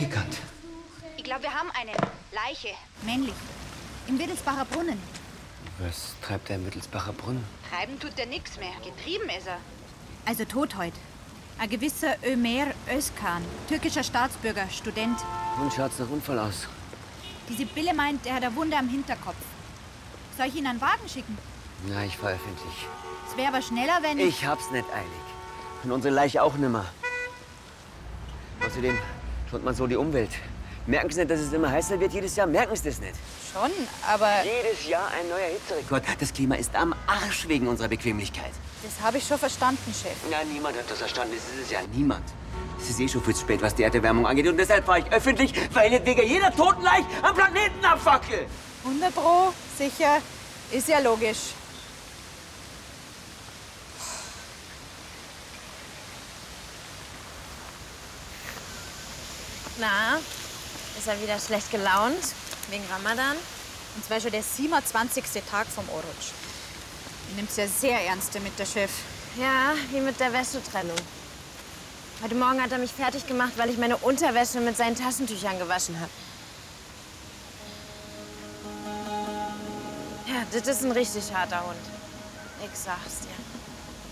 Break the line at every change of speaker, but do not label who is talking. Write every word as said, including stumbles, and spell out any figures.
Pikant.
Ich glaube, wir haben eine Leiche.
Männlich. Im Wittelsbacher Brunnen.
Was treibt er im Wittelsbacher Brunnen?
Treiben tut er nichts mehr. Getrieben ist er.
Also tot heut. Ein gewisser Ömer Özkan, türkischer Staatsbürger, Student.
Und schaut's nach Unfall aus?
Die Sibylle meint, er hat eine Wunde am Hinterkopf. Soll ich ihn einen Wagen schicken?
Na, ich fahr öffentlich.
Es wäre aber schneller, wenn...
Ich hab's nicht eilig. Und unsere Leiche auch nimmer. Außerdem schont man so die Umwelt. Merken Sie nicht, dass es immer heißer wird jedes Jahr? Merken Sie das nicht?
Schon, aber...
Jedes Jahr ein neuer Hitzerekord. Das Klima ist am Arsch wegen unserer Bequemlichkeit.
Das habe ich schon verstanden, Chef.
Na, niemand hat das verstanden. Das ist es ja niemand. Es ist eh schon viel zu spät, was die Erderwärmung angeht. Und deshalb fahre ich öffentlich, weil ich nicht wegen jeder toten Leiche am Planeten abfackel.
hundert Pro, sicher. Ist ja logisch.
Na, ist er wieder schlecht gelaunt? Wegen Ramadan?
Und zwar schon der siebenundzwanzigste Tag vom Oruç. Ihr nimmt's ja sehr ernst mit der Chef.
Ja, wie mit der Wäschetrennung. Heute Morgen hat er mich fertig gemacht, weil ich meine Unterwäsche mit seinen Taschentüchern gewaschen habe. Ja, das ist ein richtig harter Hund. Ich sag's dir.